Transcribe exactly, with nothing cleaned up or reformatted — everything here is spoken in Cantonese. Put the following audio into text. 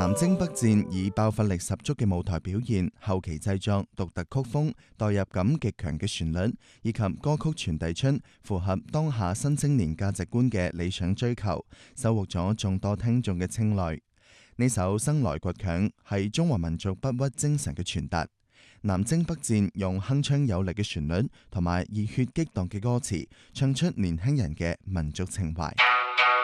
南征北戰以爆發力十足嘅舞台表現、後期製作、獨特曲風、代入感極強嘅旋律，以及歌曲傳遞出符合當下新青年價值觀嘅理想追求，收穫咗眾多聽眾嘅青睞。呢首《生來倔強》係中華民族不屈精神嘅傳達。南征北戰用鏗鏘有力嘅旋律同埋熱血激盪嘅歌詞，唱出年輕人嘅民族情懷。